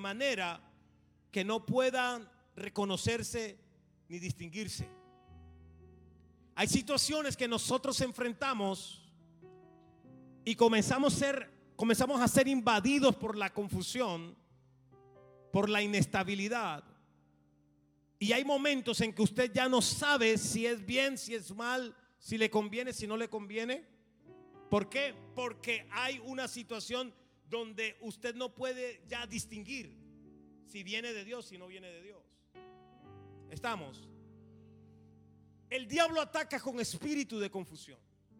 manera que no puedan reconocerse ni distinguirse. Hay situaciones que nosotros enfrentamos y comenzamos a ser invadidos por la confusión, por la inestabilidad. Y hay momentos en que usted ya no sabe si es bien, si es mal, si le conviene, si no le conviene. ¿Por qué? Porque hay una situación donde usted no puede ya distinguir si viene de Dios, si no viene de Dios. ¿Estamos? El diablo ataca con espíritu de confusión.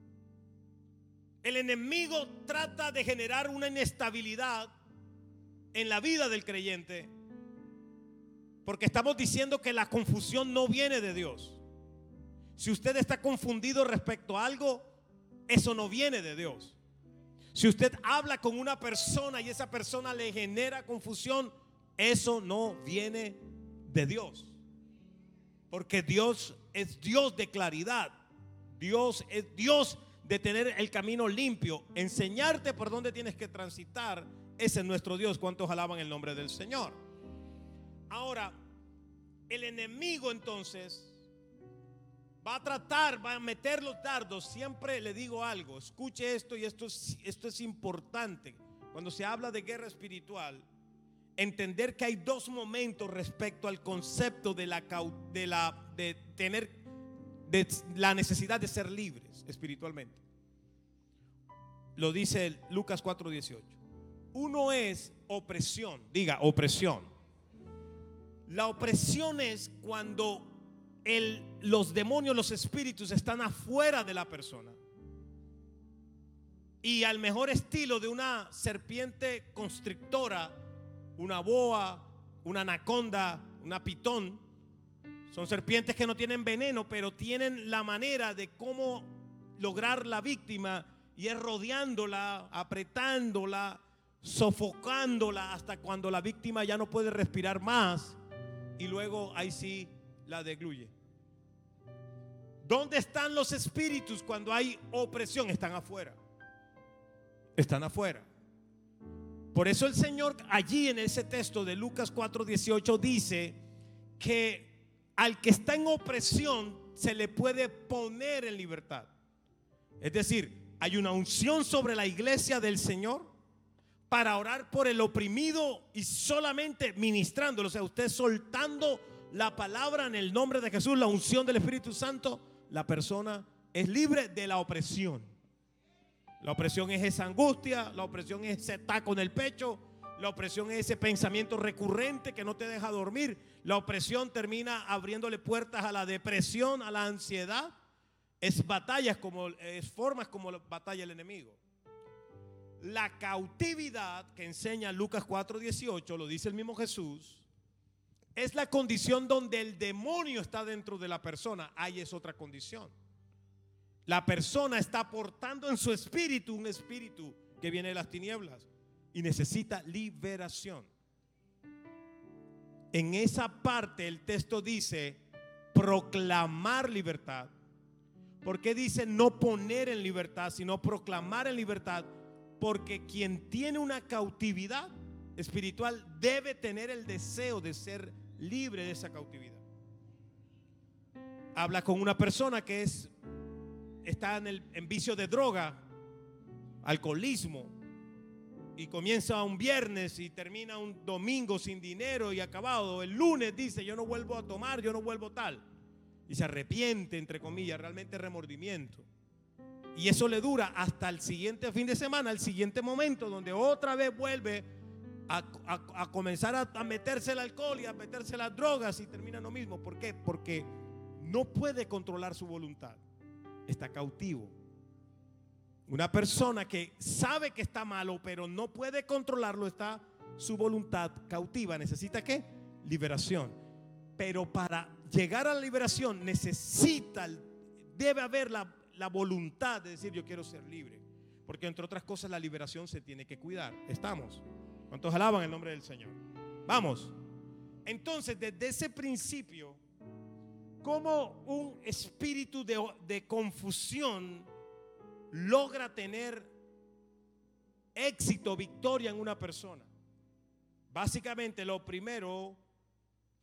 El enemigo trata de generar una inestabilidad en la vida del creyente, porque estamos diciendo que la confusión no viene de Dios. Si usted está confundido respecto a algo, eso no viene de Dios. Si usted habla con una persona y esa persona le genera confusión, eso no viene de Dios. Porque Dios es Dios de claridad. Dios es Dios de tener el camino limpio, enseñarte por dónde tienes que transitar. Ese es nuestro Dios. ¿Cuántos alaban el nombre del Señor? Ahora, el enemigo entonces va a meter los dardos. Siempre le digo algo, escuche esto, y esto es importante. Cuando se habla de guerra espiritual, entender que hay dos momentos respecto al concepto de la necesidad de ser libres espiritualmente. Lo dice Lucas 4:18. Uno es opresión. Diga, opresión. La opresión es cuando los demonios, los espíritus están afuera de la persona, y al mejor estilo de una serpiente constrictora, una boa, una anaconda, una pitón. Son serpientes que no tienen veneno, pero tienen la manera de cómo lograr la víctima, y es rodeándola, apretándola, sofocándola hasta cuando la víctima ya no puede respirar más, y luego ahí sí la degluye. ¿Dónde están los espíritus cuando hay opresión? Están afuera. Están afuera. Por eso el Señor allí en ese texto de Lucas 4:18 dice que al que está en opresión se le puede poner en libertad. Es decir, hay una unción sobre la iglesia del Señor para orar por el oprimido, y solamente ministrándolo, o sea, usted soltando la palabra en el nombre de Jesús, la unción del Espíritu Santo, la persona es libre de la opresión. La opresión es esa angustia, la opresión es ese taco en el pecho, la opresión es ese pensamiento recurrente que no te deja dormir. La opresión termina abriéndole puertas a la depresión, a la ansiedad. Es formas como batalla el enemigo. La cautividad que enseña Lucas 4:18, lo dice el mismo Jesús, es la condición donde el demonio está dentro de la persona. Ahí es otra condición. La persona está portando en su espíritu un espíritu que viene de las tinieblas y necesita liberación. En esa parte el texto dice proclamar libertad. ¿Por qué dice no poner en libertad, sino proclamar en libertad? Porque quien tiene una cautividad espiritual debe tener el deseo de ser libre de esa cautividad. Habla con una persona que está en vicio de droga, alcoholismo, y comienza un viernes y termina un domingo sin dinero y acabado. El lunes dice: yo no vuelvo a tomar, yo no vuelvo tal, y se arrepiente, entre comillas, realmente remordimiento. Y eso le dura hasta el siguiente fin de semana, el siguiente momento, donde otra vez vuelve a comenzar a meterse el alcohol y a meterse las drogas, y termina lo mismo. ¿Por qué? Porque no puede controlar su voluntad. Está cautivo. Una persona que sabe que está malo, pero no puede controlarlo, está su voluntad cautiva. ¿Necesita qué? Liberación. Pero para llegar a la liberación debe haber la voluntad de decir: yo quiero ser libre. Porque entre otras cosas la liberación se tiene que cuidar. ¿Estamos? ¿Cuántos alaban el nombre del Señor? Vamos. Entonces, desde ese principio, ¿cómo un espíritu de confusión logra tener éxito, victoria en una persona? Básicamente lo primero